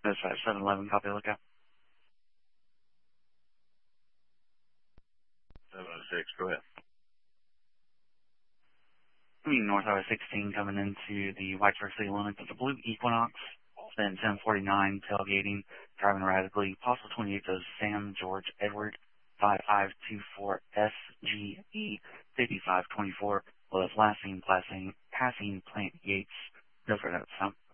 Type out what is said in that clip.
Dispatch 711, copy lookout. 706, go ahead. North Highway 16 coming into the Whitesburg City limits of the Blue Equinox. Spin 1049, tailgating, driving erratically. Possible 28 goes Sam George Edward 5524 SGE 5524. Well, that's last seen passing Plant Yates. Go for that, Sam.